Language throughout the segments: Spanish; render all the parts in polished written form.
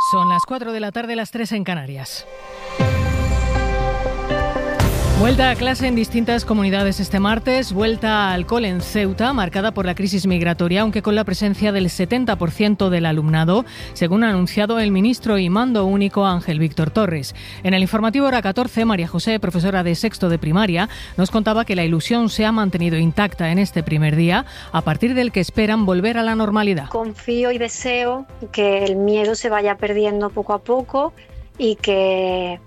Son las 4 de la tarde, las 3 en Canarias. Vuelta a clase en distintas comunidades este martes, vuelta al cole en Ceuta, marcada por la crisis migratoria, aunque con la presencia del 70% del alumnado, según ha anunciado el ministro y mando único Ángel Víctor Torres. En el informativo hora 14, María José, profesora de sexto de primaria, nos contaba que la ilusión se ha mantenido intacta en este primer día, a partir del que esperan volver a la normalidad. Confío y deseo que el miedo se vaya perdiendo poco a poco y que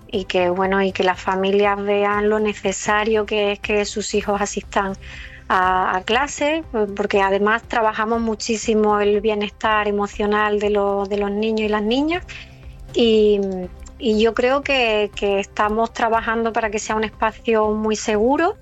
las familias vean lo necesario que es que sus hijos asistan a clase, porque además trabajamos muchísimo el bienestar emocional de los niños y las niñas y yo creo que estamos trabajando para que sea un espacio muy seguro.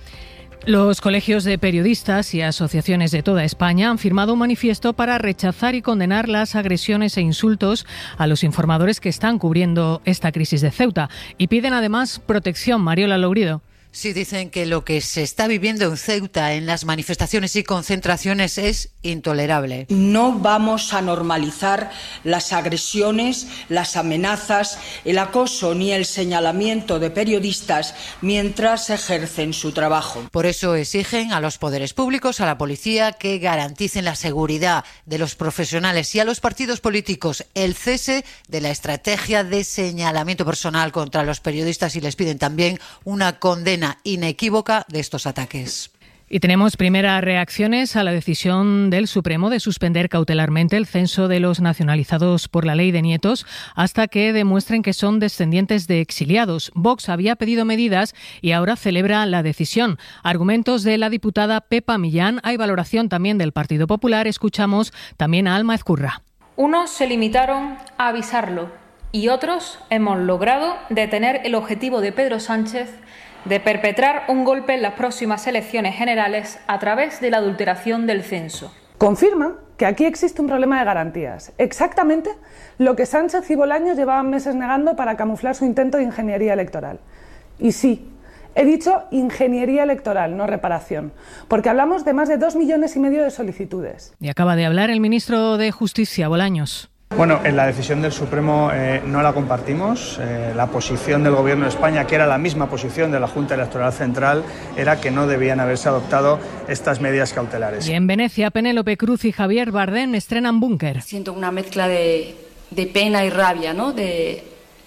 Los colegios de periodistas y asociaciones de toda España han firmado un manifiesto para rechazar y condenar las agresiones e insultos a los informadores que están cubriendo esta crisis de Ceuta y piden además protección. Mariola Lourido. Sí, dicen que lo que se está viviendo en Ceuta en las manifestaciones y concentraciones es intolerable. No vamos a normalizar las agresiones, las amenazas, el acoso ni el señalamiento de periodistas mientras ejercen su trabajo. Por eso exigen a los poderes públicos, a la policía, que garanticen la seguridad de los profesionales y a los partidos políticos el cese de la estrategia de señalamiento personal contra los periodistas y les piden también una condena inequívoca de estos ataques. Y tenemos primeras reacciones a la decisión del Supremo de suspender cautelarmente el censo de los nacionalizados por la ley de nietos hasta que demuestren que son descendientes de exiliados. Vox había pedido medidas y ahora celebra la decisión. Argumentos de la diputada Pepa Millán. Hay valoración también del Partido Popular. Escuchamos también a Alma Ezcurra. Unos se limitaron a avisarlo y otros hemos logrado detener el objetivo de Pedro Sánchez de perpetrar un golpe en las próximas elecciones generales a través de la adulteración del censo. Confirman que aquí existe un problema de garantías, exactamente lo que Sánchez y Bolaños llevaban meses negando para camuflar su intento de ingeniería electoral. Y sí, he dicho ingeniería electoral, no reparación, porque hablamos de más de 2,5 millones de solicitudes. Y acaba de hablar el ministro de Justicia, Bolaños. Bueno, en la decisión del Supremo no la compartimos. La posición del Gobierno de España, que era la misma posición de la Junta Electoral Central, era que no debían haberse adoptado estas medidas cautelares. Y en Venecia, Penélope Cruz y Javier Bardem estrenan Búnker. Siento una mezcla de pena y rabia, ¿no? De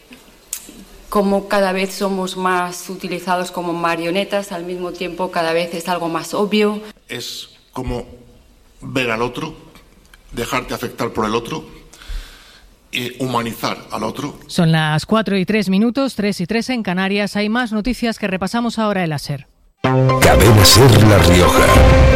cómo cada vez somos más utilizados como marionetas, al mismo tiempo cada vez es algo más obvio. Es como ver al otro, dejarte afectar por el otro, humanizar al otro. Son las 4:03, 3:03 en Canarias. Hay más noticias que repasamos ahora en la SER. Cadena SER La Rioja.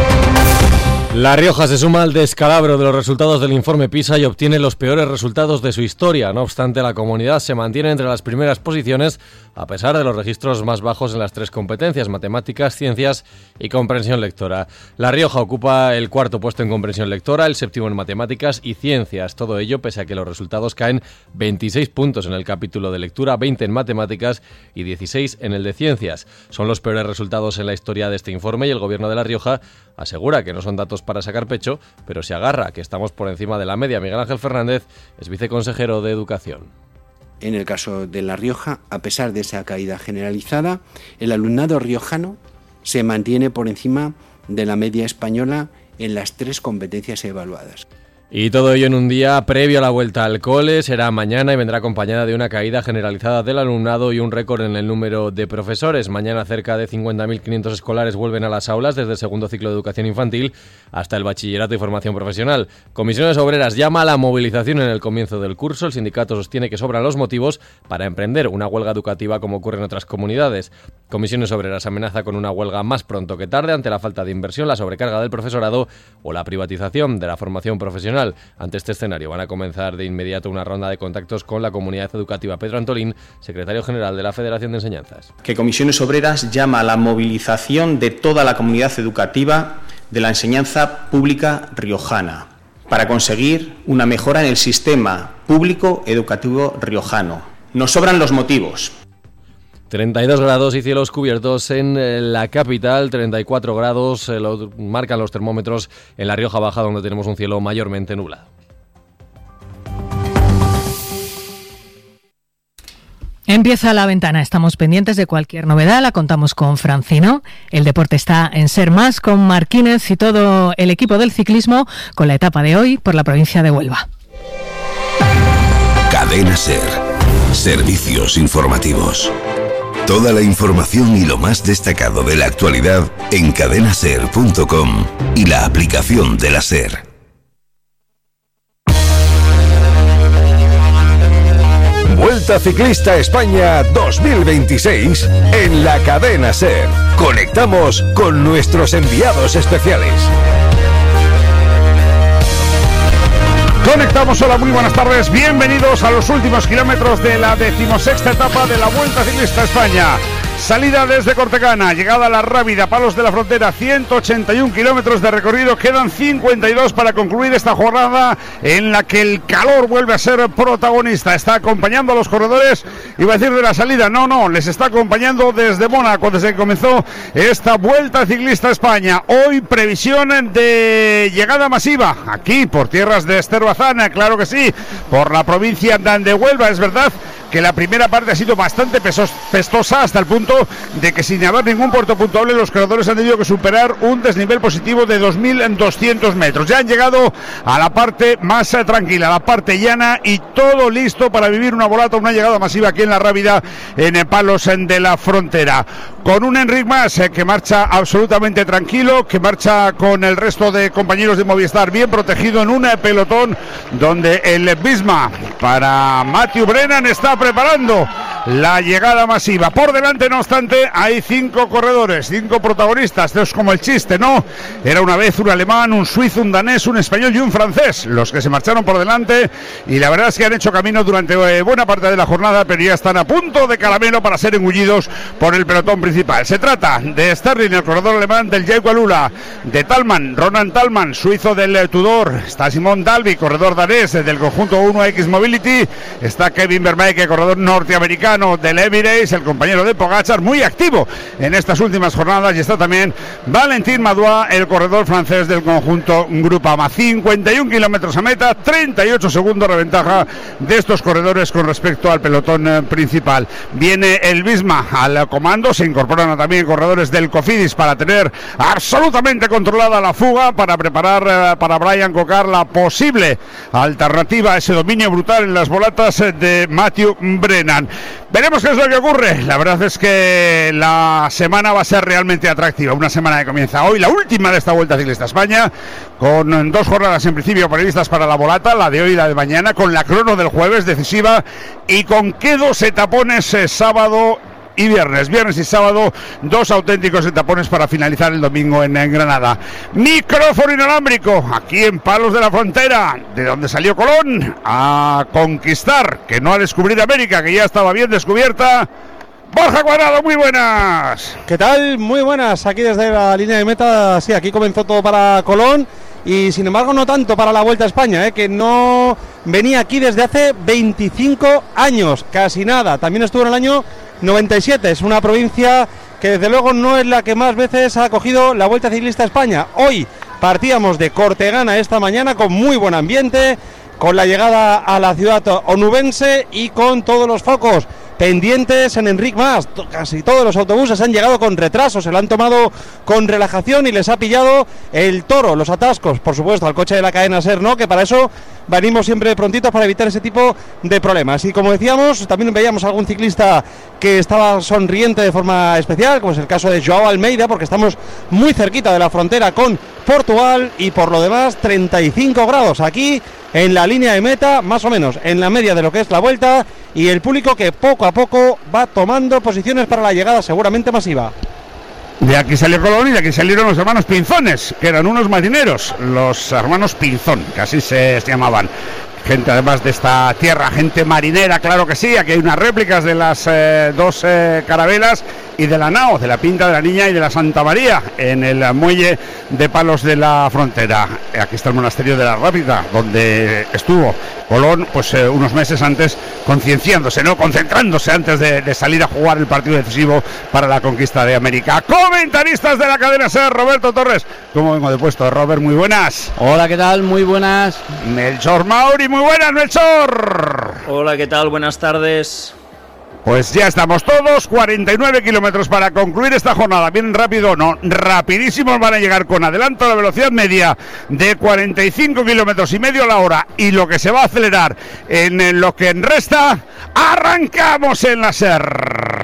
La Rioja se suma al descalabro de los resultados del informe PISA y obtiene los peores resultados de su historia. No obstante, la comunidad se mantiene entre las primeras posiciones a pesar de los registros más bajos en las 3 competencias: matemáticas, ciencias y comprensión lectora. La Rioja ocupa el 4º puesto en comprensión lectora, el 7º en matemáticas y ciencias. Todo ello pese a que los resultados caen 26 puntos en el capítulo de lectura, 20 en matemáticas y 16 en el de ciencias. Son los peores resultados en la historia de este informe y el Gobierno de La Rioja asegura que no son datos para sacar pecho, pero se agarra que estamos por encima de la media. Miguel Ángel Fernández es viceconsejero de Educación. En el caso de La Rioja, a pesar de esa caída generalizada, el alumnado riojano se mantiene por encima de la media española en las 3 competencias evaluadas. Y todo ello en un día previo a la vuelta al cole. Será mañana y vendrá acompañada de una caída generalizada del alumnado y un récord en el número de profesores. Mañana cerca de 50.500 escolares vuelven a las aulas desde el 2º ciclo de educación infantil hasta el bachillerato y formación profesional. Comisiones Obreras llama a la movilización en el comienzo del curso. El sindicato sostiene que sobran los motivos para emprender una huelga educativa como ocurre en otras comunidades. Comisiones Obreras amenaza con una huelga más pronto que tarde ante la falta de inversión, la sobrecarga del profesorado o la privatización de la formación profesional. Ante este escenario van a comenzar de inmediato una ronda de contactos con la comunidad educativa. Pedro Antolín, secretario general de la Federación de Enseñanzas. Que Comisiones Obreras llama a la movilización de toda la comunidad educativa de la enseñanza pública riojana para conseguir una mejora en el sistema público educativo riojano. Nos sobran los motivos. 32 grados y cielos cubiertos en la capital, 34 grados lo marcan los termómetros en La Rioja Baja, donde tenemos un cielo mayormente nublado. Empieza la ventana, estamos pendientes de cualquier novedad, la contamos con Francino. El deporte está en Ser Más con Marquínez y todo el equipo del ciclismo con la etapa de hoy por la provincia de Huelva. Cadena Ser. Servicios informativos. Toda la información y lo más destacado de la actualidad en cadenaser.com y la aplicación de la Ser. Vuelta Ciclista España 2026 en la Cadena Ser. Conectamos con nuestros enviados especiales. Conectamos, hola, muy buenas tardes, bienvenidos a los últimos kilómetros de la 16ª etapa de la Vuelta Ciclista España. Salida desde Cortegana, llegada a La Rábida, Palos de la Frontera, 181 kilómetros de recorrido, quedan 52 para concluir esta jornada en la que el calor vuelve a ser protagonista. Está acompañando a los corredores, iba a decir de la salida, no, les está acompañando desde Mónaco, desde que comenzó esta Vuelta Ciclista España. Hoy previsión de llegada masiva, aquí por tierras de Ester Bazán, claro que sí, por la provincia de Huelva. Es verdad que la primera parte ha sido bastante pestosa hasta el punto de que sin haber ningún puerto puntuable los corredores han tenido que superar un desnivel positivo de 2.200 metros. Ya han llegado a la parte más tranquila, la parte llana, y todo listo para vivir una volata, una llegada masiva aquí en La Rábida, en Palos de la Frontera, con un Enric Mas que marcha absolutamente tranquilo, que marcha con el resto de compañeros de Movistar bien protegido en un pelotón donde el Visma para Matthew Brennan está preparando la llegada masiva. Por delante, no obstante, hay 5 corredores, 5 protagonistas. Esto es como el chiste, ¿no? Era una vez un alemán, un suizo, un danés, un español y un francés los que se marcharon por delante, y la verdad es que han hecho camino durante buena parte de la jornada, pero ya están a punto de caramelo para ser engullidos por el pelotón principal. Se trata de Sterling, el corredor alemán del Jaico Alula, de Talman, Ronan Talman, suizo del Tudor, está Simon Dalby, corredor danés del conjunto 1X Mobility, está Kevin Vermeeke, corredor norteamericano del Emirates, el compañero de Pogačar, muy activo en estas últimas jornadas, y está también Valentin Madouas, el corredor francés del conjunto Groupama. 51 kilómetros a meta, 38 segundos de ventaja de estos corredores con respecto al pelotón principal. Viene el Visma al comando, se incorporan también corredores del Cofidis para tener absolutamente controlada la fuga, para preparar para Brian Cocard la posible alternativa a ese dominio brutal en las volatas de Matthew Brennan. Veremos qué es lo que ocurre. La verdad es que la semana va a ser realmente atractiva, una semana que comienza hoy, la última de esta Vuelta Ciclista España, con 2 jornadas en principio previstas para la volata, la de hoy y la de mañana, con la crono del jueves decisiva, y con qué 2 etapones sábado y viernes y sábado, 2 auténticos etapones para finalizar el domingo en Granada. Micrófono inalámbrico aquí en Palos de la Frontera, de donde salió Colón a conquistar, que no a descubrir América, que ya estaba bien descubierta. Borja Cuadrado, muy buenas. ¿Qué tal? Muy buenas, aquí desde la línea de meta. Sí, aquí comenzó todo para Colón, y sin embargo no tanto para la Vuelta a España, que no venía aquí desde hace 25 años, casi nada. También estuvo en el año 97, es una provincia que desde luego no es la que más veces ha acogido la Vuelta Ciclista España. Hoy partíamos de Cortegana esta mañana con muy buen ambiente, con la llegada a la ciudad onubense y con todos los focos pendientes en Enric Mas. Casi todos los autobuses han llegado con retraso, se lo han tomado con relajación y les ha pillado el toro, los atascos, por supuesto, al coche de la cadena SER, ¿no? Que para eso venimos siempre prontitos para evitar ese tipo de problemas. Y como decíamos, también veíamos a algún ciclista que estaba sonriente de forma especial, como es el caso de Joao Almeida, porque estamos muy cerquita de la frontera con Portugal, y por lo demás 35 grados aquí en la línea de meta, más o menos en la media de lo que es la vuelta, y el público que poco a poco va tomando posiciones para la llegada seguramente masiva. De aquí salió Colón y de aquí salieron los hermanos Pinzones, que eran unos marineros, los hermanos Pinzón, que así se llamaban. Gente además de esta tierra, gente marinera, claro que sí. Aquí hay unas réplicas de las 2 carabelas y de la nao, de la Pinta de la Niña y de la Santa María, en el muelle de Palos de la Frontera. Aquí está el monasterio de la Rábida, donde estuvo Colón pues unos meses antes, concienciándose, no concentrándose antes de salir a jugar el partido decisivo para la conquista de América. Comentaristas de la cadena SER, Roberto Torres. ¿Cómo vengo de puesto, Robert? Muy buenas. Hola, ¿qué tal? Muy buenas. Melchor Mauri, muy buenas, Melchor. Hola, ¿qué tal? Buenas tardes. Pues ya estamos todos, 49 kilómetros para concluir esta jornada. Bien rápido, no, rapidísimos van a llegar con adelanto a la velocidad media de 45 kilómetros y medio a la hora. Y lo que se va a acelerar en lo que resta, arrancamos en la SER.